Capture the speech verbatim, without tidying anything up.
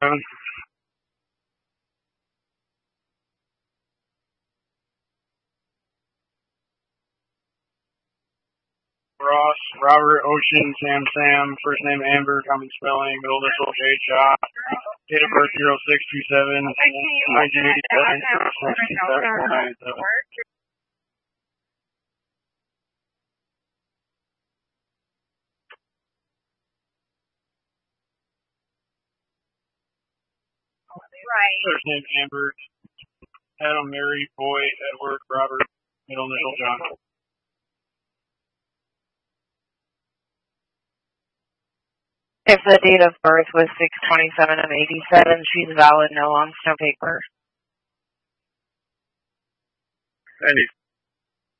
Ross, Robert, Ocean, Sam, Sam, first name Amber, common spelling, middle initial J, Shot, date of birth zero six two seven, nineteen eighty-seven, first name Amber, Adam, Mary, Boy, Edward, Robert, middle initial John. If the date of birth was six twenty-seven of eighty-seven, she's valid, no on no paper. Any